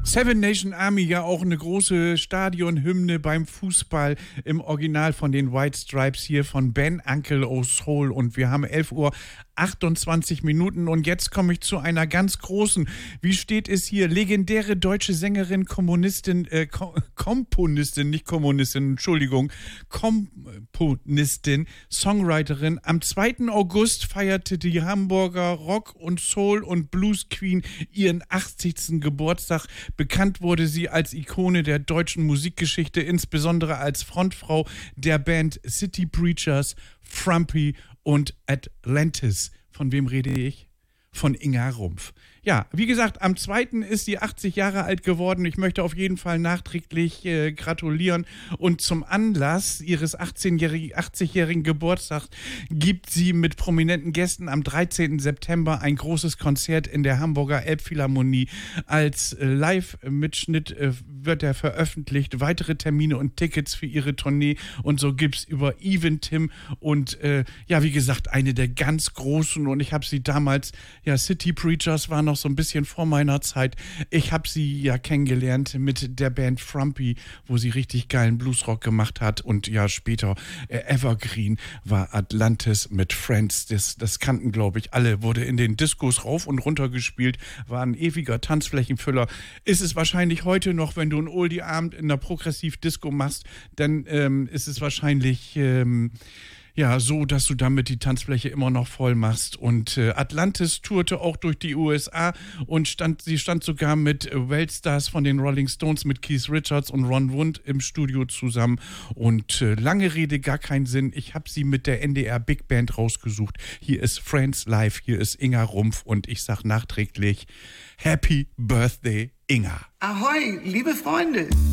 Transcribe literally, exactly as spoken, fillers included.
Seven Nation Army, ja auch eine große Stadionhymne beim Fußball im Original von den White Stripes hier von Ben Uncle O'Soul. Und wir haben elf Uhr achtundzwanzig Minuten und jetzt komme ich zu einer ganz großen, wie steht es hier, legendäre deutsche Sängerin, Kommunistin, äh, Ko- Komponistin, nicht Kommunistin, Entschuldigung, Komponistin, Songwriterin. Am zweiten August feierte die Hamburger Rock- und Soul- und Blues-Queen ihren achtzigsten Geburtstag. Bekannt wurde sie als Ikone der deutschen Musikgeschichte, insbesondere als Frontfrau der Band City Preachers, Frumpy und Atlantis. Von wem rede ich? Von Inga Rumpf. Ja, wie gesagt, am zweiten ist sie achtzig Jahre alt geworden. Ich möchte auf jeden Fall nachträglich äh, gratulieren. Und zum Anlass ihres achtzehnjährigen, achtzigjährigen Geburtstags gibt sie mit prominenten Gästen am dreizehnten September ein großes Konzert in der Hamburger Elbphilharmonie. Als äh, Live-Mitschnitt äh, wird er veröffentlicht. Weitere Termine und Tickets für ihre Tournee. Und so gibt's über Eventim. Und äh, ja, wie gesagt, eine der ganz großen. Und ich habe sie damals, ja, City Preachers war noch so ein bisschen vor meiner Zeit. Ich habe sie ja kennengelernt mit der Band Frumpy, wo sie richtig geilen Bluesrock gemacht hat. Und ja, später äh, Evergreen war Atlantis mit Friends. Das, das kannten, glaube ich, alle. Wurde in den Diskos rauf und runter gespielt. War ein ewiger Tanzflächenfüller. Ist es wahrscheinlich heute noch, wenn du einen Oldie-Abend in der Progressiv-Disco machst, dann ähm, ist es wahrscheinlich... Ähm, Ja, so, dass du damit die Tanzfläche immer noch voll machst. Und äh, Atlantis tourte auch durch die U S A und stand, sie stand sogar mit äh, Weltstars von den Rolling Stones, mit Keith Richards und Ron Wood im Studio zusammen. Und äh, lange Rede, gar keinen Sinn. Ich habe sie mit der N D R Big Band rausgesucht. Hier ist Friends Live, hier ist Inga Rumpf und ich sag nachträglich Happy Birthday, Inga. Ahoi, liebe Freunde!